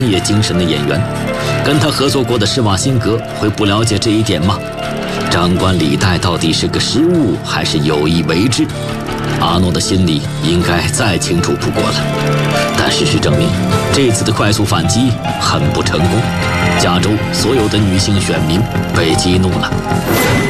业精神的演员，跟他合作过的施瓦辛格会不了解这一点吗？长官李代到底是个失误还是有意为之？阿诺的心里应该再清楚不过了。但事实证明，这次的快速反击很不成功，加州所有的女性选民被激怒了。